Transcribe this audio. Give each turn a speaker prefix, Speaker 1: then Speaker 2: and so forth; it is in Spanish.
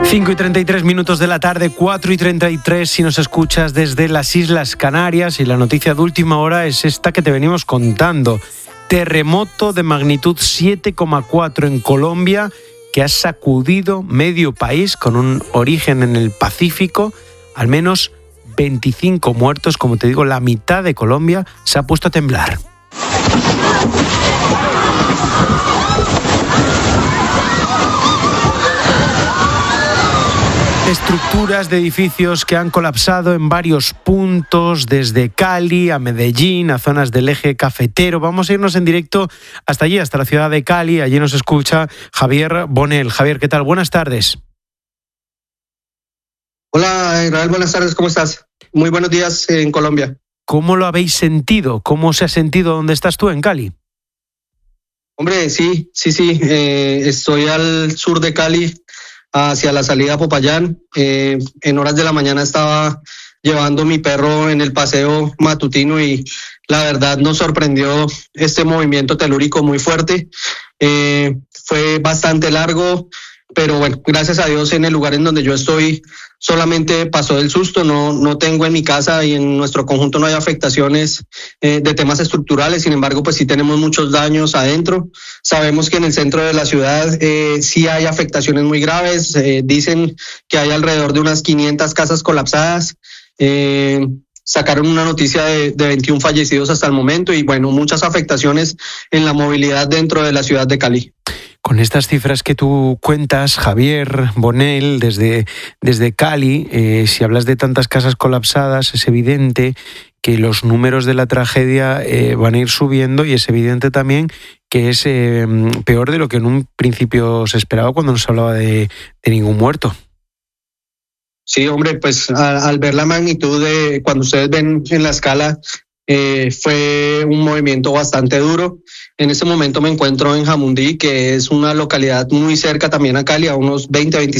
Speaker 1: 5:33 de la tarde, 4:33 si nos escuchas desde las Islas Canarias, y la noticia de última hora es esta que te venimos contando. Terremoto de magnitud 7,4 en Colombia que ha sacudido medio país con un origen en el Pacífico. Al menos 25 muertos, como te digo, la mitad de Colombia se ha puesto a temblar. Estructuras de edificios que han colapsado en varios puntos, desde Cali a Medellín, a zonas del eje cafetero. Vamos a irnos en directo hasta allí, hasta la ciudad de Cali. Allí nos escucha Javier Bonel. Javier, ¿qué tal? Buenas tardes.
Speaker 2: Hola, Israel, buenas tardes, ¿cómo estás? Muy buenos días en Colombia.
Speaker 1: ¿Cómo lo habéis sentido? ¿Cómo se ha sentido donde estás tú, en Cali?
Speaker 2: Hombre, sí. Estoy al sur de Cali, hacia la salida a Popayán. En horas de la mañana estaba llevando mi perro en el paseo matutino y la verdad nos sorprendió este movimiento telúrico muy fuerte. Fue bastante largo, pero bueno, gracias a Dios en el lugar en donde yo estoy solamente pasó el susto. No tengo en mi casa y en nuestro conjunto no hay afectaciones de temas estructurales. Sin embargo, pues sí tenemos muchos daños adentro. Sabemos que en el centro de la ciudad sí hay afectaciones muy graves. Dicen que hay alrededor de unas 500 casas colapsadas. Sacaron una noticia de 21 fallecidos hasta el momento y bueno, muchas afectaciones en la movilidad dentro de la ciudad de Cali.
Speaker 1: Con estas cifras que tú cuentas, Javier Bonel, desde Cali, si hablas de tantas casas colapsadas, es evidente que los números de la tragedia van a ir subiendo, y es evidente también que es peor de lo que en un principio se esperaba cuando no se hablaba de ningún muerto.
Speaker 2: Sí, hombre, pues al ver la magnitud de cuando ustedes ven en la escala, fue un movimiento bastante duro. En este momento me encuentro en Jamundí, que es una localidad muy cerca también a Cali, a unos 20-25